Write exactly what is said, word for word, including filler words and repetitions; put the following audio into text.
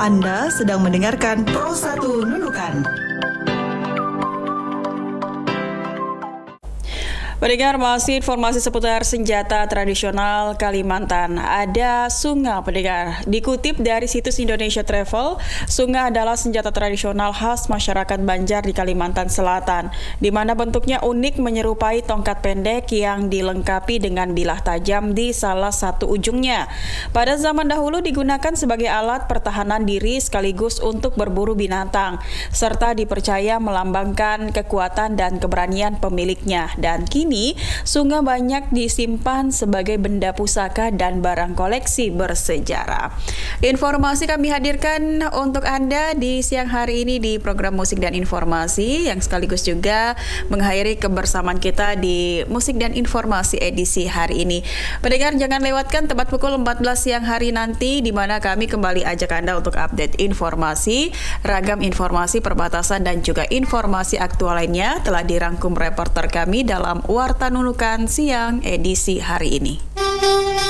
Anda sedang mendengarkan Pro satu Nunukan. Pendengar, masih informasi seputar senjata tradisional Kalimantan. Ada sunga, pendengar. Dikutip dari situs Indonesia Travel, sunga adalah senjata tradisional khas masyarakat Banjar di Kalimantan Selatan, di mana bentuknya unik menyerupai tongkat pendek yang dilengkapi dengan bilah tajam di salah satu ujungnya. Pada zaman dahulu digunakan sebagai alat pertahanan diri sekaligus untuk berburu binatang, serta dipercaya melambangkan kekuatan dan keberanian pemiliknya. Dan kini Ini, sunga banyak disimpan sebagai benda pusaka dan barang koleksi bersejarah. Informasi kami hadirkan untuk Anda di siang hari ini di program Musik dan Informasi yang sekaligus juga mengakhiri kebersamaan kita di Musik dan Informasi edisi hari ini. Pendengar, jangan lewatkan tepat pukul empat belas siang hari nanti di mana kami kembali ajak Anda untuk update informasi, ragam informasi perbatasan dan juga informasi aktual lainnya telah dirangkum reporter kami dalam Warta Nunukan Siang edisi hari ini.